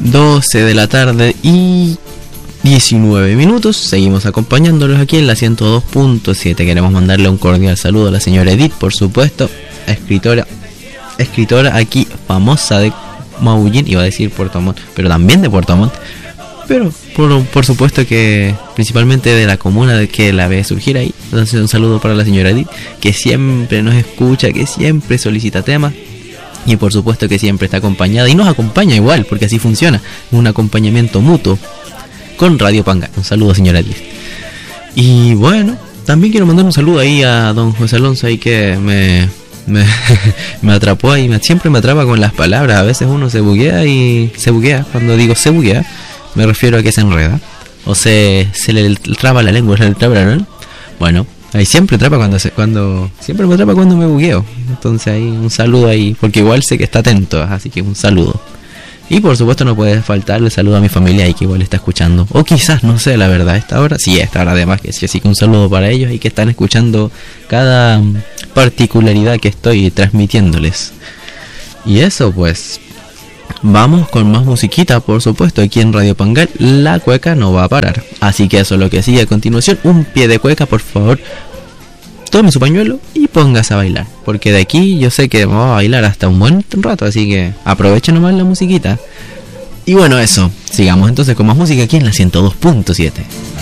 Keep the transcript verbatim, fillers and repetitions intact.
doce de la tarde y diecinueve minutos. Seguimos acompañándolos aquí en la ciento dos punto siete. Queremos mandarle un cordial saludo a la señora Edith, por supuesto, escritora, escritora aquí famosa de Maullín, iba a decir Puerto Montt, pero también de Puerto Montt, pero por, por supuesto que principalmente de la comuna de que la ve surgir ahí. Entonces un saludo para la señora Edith, que siempre nos escucha, que siempre solicita temas y por supuesto que siempre está acompañada y nos acompaña igual, porque así funciona, un acompañamiento mutuo con Radio Pangal. Un saludo, señora Edith. Y bueno, también quiero mandar un saludo ahí a don José Alonso ahí, que me me, me atrapó ahí, me, siempre me atrapa con las palabras. A veces uno se buguea y se buguea. Cuando digo se buguea, me refiero a que se enreda o se, se le traba la lengua, se le traba la, ¿no? Bueno, ahí siempre atrapa cuando se, cuando siempre me atrapa cuando me bugueo. Entonces ahí un saludo ahí, porque igual sé que está atento, así que un saludo. Y por supuesto no puede faltar el saludo a mi familia ahí, que igual está escuchando, o quizás, no sé, la verdad, esta hora, sí, esta hora además que sí, así que un saludo para ellos y que están escuchando cada particularidad que estoy transmitiéndoles. Y eso, pues vamos con más musiquita, por supuesto, aquí en Radio Pangal. La cueca no va a parar, así que eso es lo que sigue a continuación. Un pie de cueca, por favor. Tome su pañuelo y póngase a bailar, porque de aquí yo sé que vamos a bailar hasta un buen rato, así que aprovechen nomás la musiquita. Y bueno, eso, sigamos entonces con más música aquí en la ciento dos punto siete.